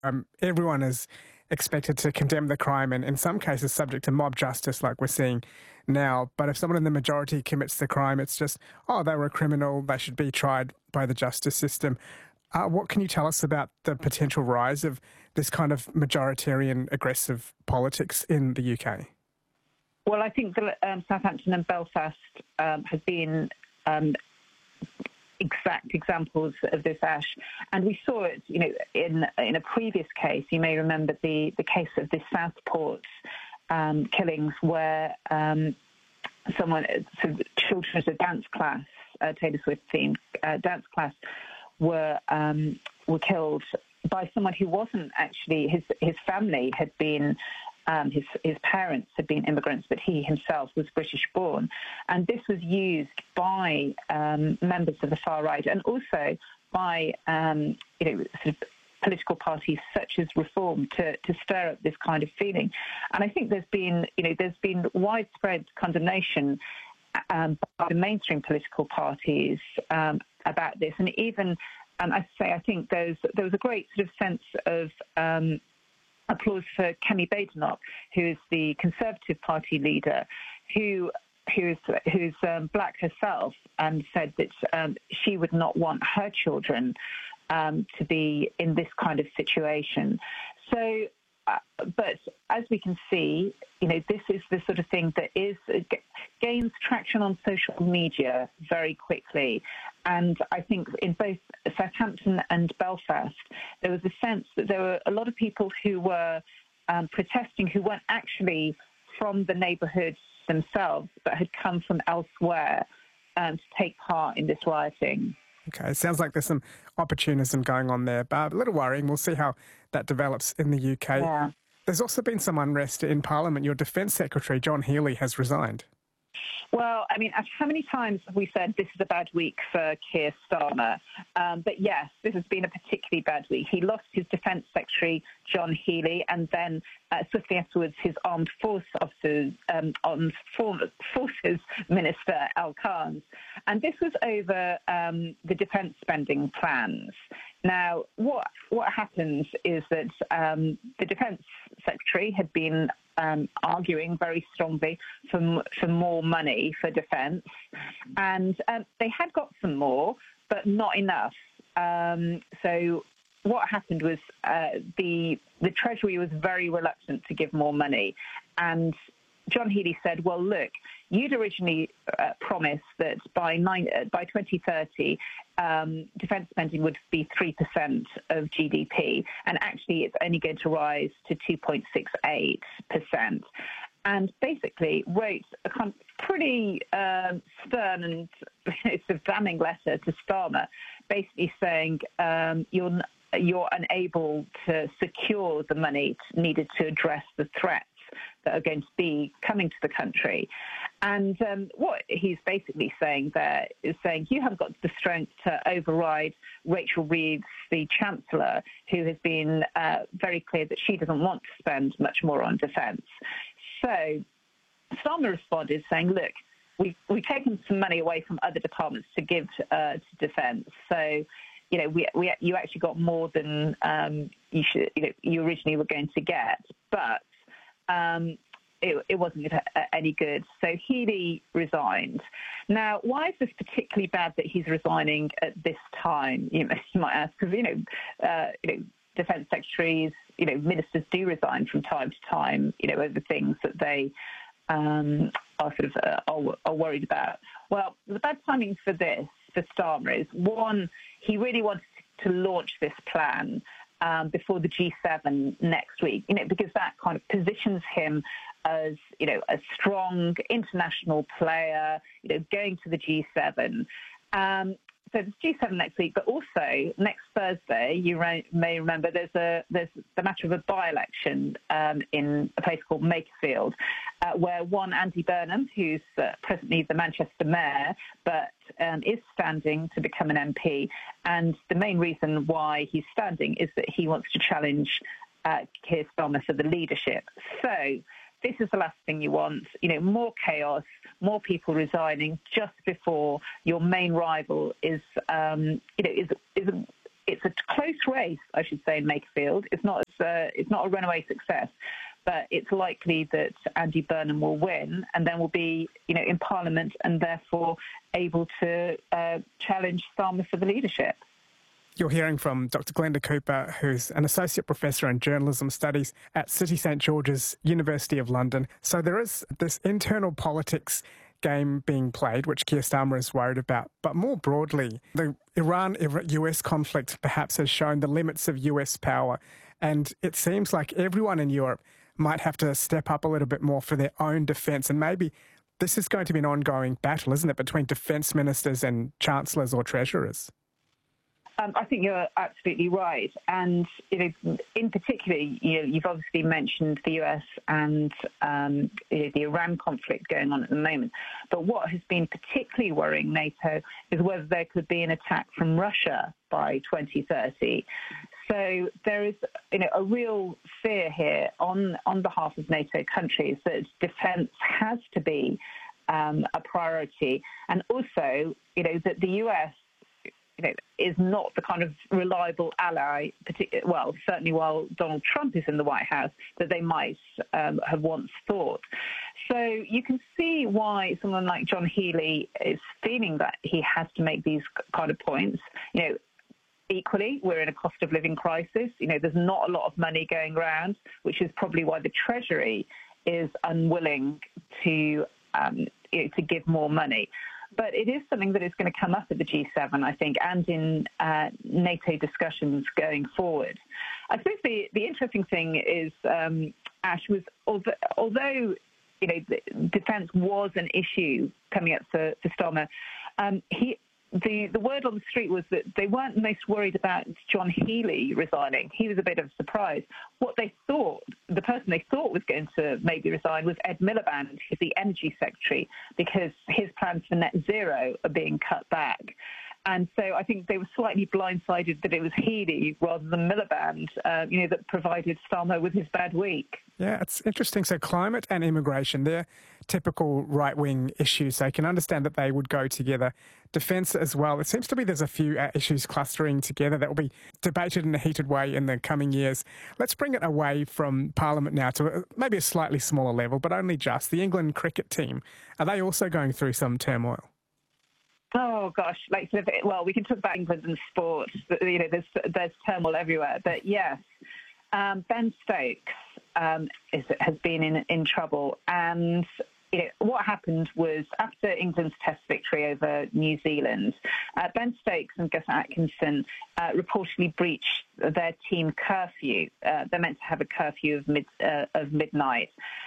everyone is expected to condemn the crime and in some cases subject to mob justice like we're seeing now. But if someone in the majority commits the crime, it's just, oh, they were a criminal, they should be tried by the justice system. What can you tell us about the potential rise of this kind of majoritarian aggressive politics in the UK? Well, I think that Southampton and Belfast have been exact examples of this, Ash. And we saw it, in a previous case. You may remember the case of the Southport killings, where children at a dance class, Taylor Swift themed dance class, were killed by someone who wasn't actually his family had been. His parents had been immigrants, but he himself was British born. And this was used by members of the far right and also by sort of political parties such as Reform to stir up this kind of feeling. And I think there's been widespread condemnation by the mainstream political parties about this. And even, I think there was a great sort of sense of applause for Kemi Badenoch, who is the Conservative Party leader, who's black herself, and said that she would not want her children to be in this kind of situation. So, but as we can see, this is the sort of thing that gains traction on social media very quickly. And I think in both Southampton and Belfast, there was a sense that there were a lot of people who were protesting who weren't actually from the neighbourhoods themselves, but had come from elsewhere to take part in this rioting. Okay, it sounds like there's some opportunism going on there, but a little worrying. We'll see how that develops in the UK. Yeah. There's also been some unrest in Parliament. Your Defence Secretary, John Healey, has resigned. Well, I mean, how many times have we said this is a bad week for Keir Starmer? But yes, this has been a particularly bad week. He lost his Defence Secretary, John Healey, and then swiftly afterwards his Armed Forces Minister, Al Carnes. And this was over the defence spending plans. Now, what happens is that the Defence Secretary had been arguing very strongly for more money for defence, and they had got some more, but not enough. So what happened was the Treasury was very reluctant to give more money, and John Healey said, well, look, you'd originally promised that by 2030, defence spending would be 3% of GDP, and actually it's only going to rise to 2.68%. And basically wrote a pretty stern and it's a damning letter to Starmer, basically saying you're unable to secure the money needed to address the threats that are going to be coming to the country. And what he's basically saying there is saying you haven't got the strength to override Rachel Reeves, the Chancellor, who has been very clear that she doesn't want to spend much more on defence. So Starmer responded saying, look, we've taken some money away from other departments to give to defence. So, you actually got more than you originally were going to get. But it wasn't any good. So Healey resigned. Now, why is this particularly bad that he's resigning at this time? You might ask, because defence secretaries, ministers do resign from time to time, over things that they are worried about. Well, the bad timing for Starmer is, one, he really wanted to launch this plan before the G7 next week, because that kind of positions him as, a strong international player, going to the G7. So there's G7 next week, but also next Thursday, you may remember, there's the matter of a by-election in a place called Makerfield, where one Andy Burnham, who's presently the Manchester mayor, but is standing to become an MP. And the main reason why he's standing is that he wants to challenge Keir Starmer for the leadership. So this is the last thing you want, more chaos, more people resigning just before your main rival is it's a close race, I should say, in Makerfield. It's not a runaway success, but it's likely that Andy Burnham will win and then will be, in Parliament and therefore able to challenge Starmer for the leadership. You're hearing from Dr. Glenda Cooper, who's an Associate Professor in Journalism Studies at City St George's, University of London. So there is this internal politics game being played, which Keir Starmer is worried about. But more broadly, the Iran-US conflict perhaps has shown the limits of US power. And it seems like everyone in Europe might have to step up a little bit more for their own defence. And maybe this is going to be an ongoing battle, isn't it, between defence ministers and chancellors or treasurers? I think you're absolutely right. And, in particular, you've obviously mentioned the US and the Iran conflict going on at the moment. But what has been particularly worrying NATO is whether there could be an attack from Russia by 2030. So there is, a real fear here on behalf of NATO countries that defence has to be a priority. And also, that the US is not the kind of reliable ally, certainly while Donald Trump is in the White House, that they might have once thought. So you can see why someone like John Healey is feeling that he has to make these kind of points. Equally, we're in a cost of living crisis. There's not a lot of money going around, which is probably why the Treasury is unwilling to give more money. But it is something that is going to come up at the G7, I think, and in NATO discussions going forward. I suppose the interesting thing is, Ash, was although defence was an issue coming up for Starmer, the word on the street was that they weren't most worried about John Healey resigning. He was a bit of a surprise. What they thought, the person they thought was going to maybe resign was Ed Miliband, who's the Energy Secretary, because his plans for net zero are being cut back. And so I think they were slightly blindsided that it was Healey rather than Miliband, that provided Starmer with his bad week. Yeah, it's interesting. So climate and immigration, they're typical right-wing issues. So I can understand that they would go together. Defence as well. It seems to be there's a few issues clustering together that will be debated in a heated way in the coming years. Let's bring it away from Parliament now to maybe a slightly smaller level, but only just. The England cricket team, are they also going through some turmoil? Oh gosh, we can talk about England and sport. There's turmoil everywhere. But yes, Ben Stokes has been in trouble, and what happened was after England's Test victory over New Zealand, Ben Stokes and Gus Atkinson reportedly breached their team curfew. They're meant to have a curfew of midnight.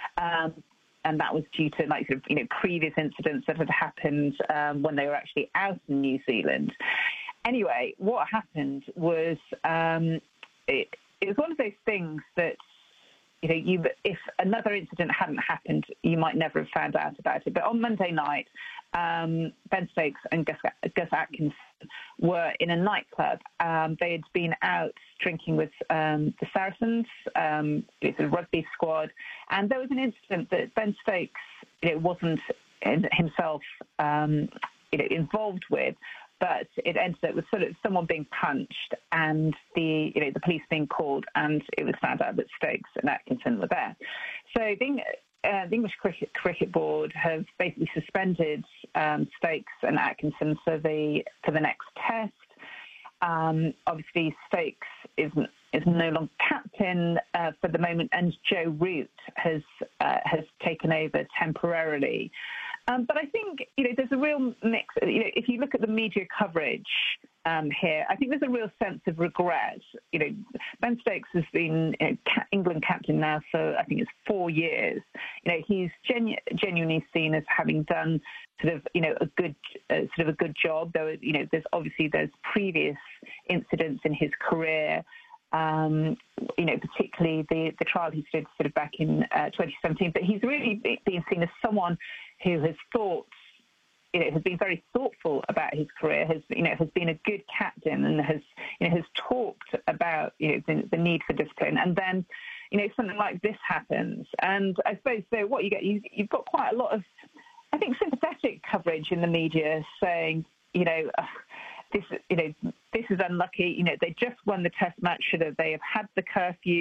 And that was due to previous incidents that had happened when they were actually out in New Zealand. Anyway, what happened was it was one of those things that if another incident hadn't happened, you might never have found out about it. But on Monday night, Ben Stokes and Gus Atkinson were in a nightclub. They had been out drinking with the Saracens, it's a rugby squad, and there was an incident that Ben Stokes wasn't himself involved with, but it ended up with sort of someone being punched and the police being called, and it was found out that Stokes and Atkinson were there. So the English Cricket Board have basically suspended Stokes and Atkinson for the next test. Obviously, Stokes is no longer captain for the moment, and Joe Root has taken over temporarily. But I think there's a real mix. If you look at the media coverage here, I think there's a real sense of regret. Ben Stokes has been England captain now for I think it's 4 years. He's genuinely seen as having done sort of a good job. Though there's previous incidents in his career. Particularly the trial he did sort of back in 2017. But he's really been seen as someone who has thought, has been very thoughtful about his career, has been a good captain, and has talked about the need for discipline. And then something like this happens, and I suppose so. What you get, you've got quite a lot of, I think, sympathetic coverage in the media saying, this this is unlucky. You know, they just won the Test match. Should they have had the curfew?